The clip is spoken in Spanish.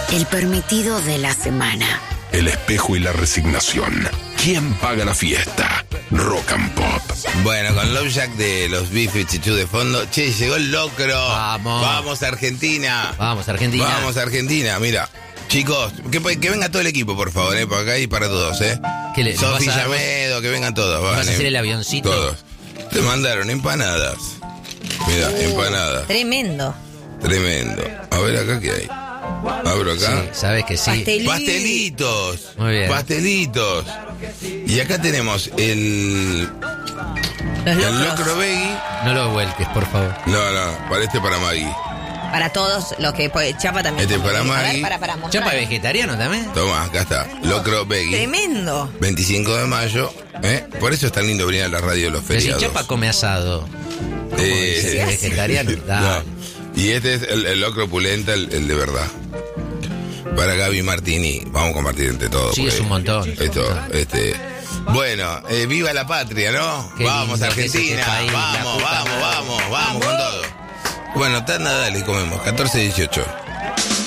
El permitido de la semana. El espejo y la resignación. ¿Quién paga la fiesta? Rock and Pop. Bueno, con Love Jack de los B-52 de fondo. Che, llegó el locro. Vamos. Vamos a Argentina. Vamos, Argentina. Vamos a Argentina, mira. Chicos, que venga todo el equipo, por favor, para acá y para todos, Sofi Llamedo, que vengan todos. ¿Vas van, a hacer el avioncito? Todos. Te mandaron empanadas. Mira, empanadas. Tremendo. Tremendo. A ver acá qué hay. Abro acá. Sí, sabes que sí. Pastelitos. Muy bien. Pastelitos. Y acá tenemos el locro veggie. No lo vuelques, por favor. No, para Maggie. Para todos los que... Chapa también. Este para A ver, Maggie. para mostrar. ¿Chapa es vegetariano también? Toma, acá está. Locro veggie. Tremendo. 25 de mayo. Por eso es tan lindo venir a la radio los Pero si feriados. Chapa come asado. ¿Cómo dice? ¿Es vegetariano? Dale. No. Y este es el locro pulenta, el de verdad. Para Gaby Martini. Vamos a compartir entre todos. Sí, es un montón. Bueno, viva la patria, ¿no? Qué Vamos lindo a que es este Argentina. país, la Vamos puta madre. con todo. Bueno, dale, comemos. 14-18.